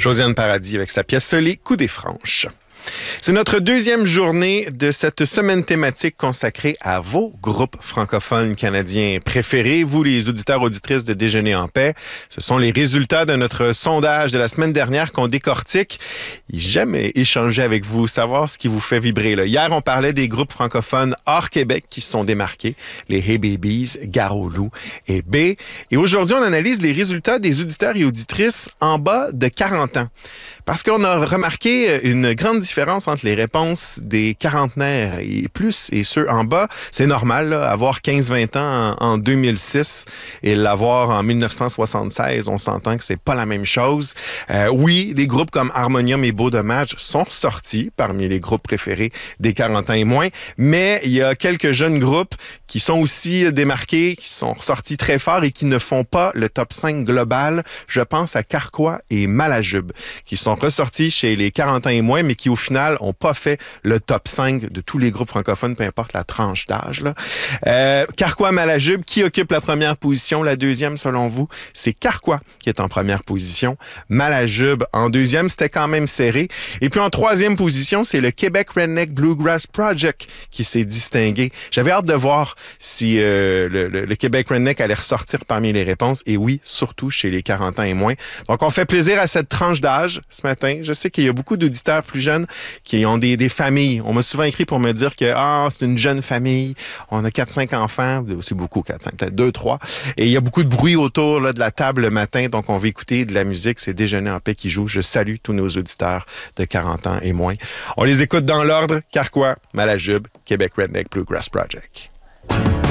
Josiane Paradis avec sa pièce Les Coups des Franches. C'est notre deuxième journée de cette semaine thématique consacrée à vos groupes francophones canadiens préférés, vous les auditeurs auditrices de Déjeuner en paix. Ce sont les résultats de notre sondage de la semaine dernière qu'on décortique. Jamais échanger avec vous, savoir ce qui vous fait vibrer. Là. Hier, on parlait des groupes francophones hors Québec qui se sont démarqués, les Hey Babies, Garolou et B. Et aujourd'hui, on analyse les résultats des auditeurs et auditrices en bas de 40 ans. Parce qu'on a remarqué une grande différence entre les réponses des quarantenaires et plus et ceux en bas. C'est normal, là, avoir 15-20 ans en 2006 et l'avoir en 1976, on s'entend que c'est pas la même chose. Oui, des groupes comme Harmonium et Beau Dommage sont ressortis parmi les groupes préférés des 40 ans et moins, mais il y a quelques jeunes groupes qui sont aussi démarqués, qui sont ressortis très fort et qui ne font pas le top 5 global. Je pense à Carquois et Malajube, qui sont ressortis chez les 40 ans et moins, mais qui au final n'ont pas fait le top 5 de tous les groupes francophones, peu importe la tranche d'âge. Carquois, Malajube, qui occupe la première position? La deuxième, selon vous, c'est Carquois qui est en première position. Malajube en deuxième, c'était quand même serré. Et puis en troisième position, c'est le Québec Redneck Bluegrass Project qui s'est distingué. J'avais hâte de voir si le Québec Redneck allait ressortir parmi les réponses. Et oui, surtout chez les 40 ans et moins. Donc on fait plaisir à cette tranche d'âge ce matin. Je sais qu'il y a beaucoup d'auditeurs plus jeunes qui ont des familles. On m'a souvent écrit pour me dire que c'est une jeune famille, on a 4-5 enfants, c'est beaucoup 4-5, peut-être 2-3. Et il y a beaucoup de bruit autour là, de la table le matin, donc on va écouter de la musique. C'est Déjeuner en paix qui joue. Je salue tous nos auditeurs de 40 ans et moins. On les écoute dans l'ordre. Carquois, Malajube, Québec Redneck Bluegrass Project.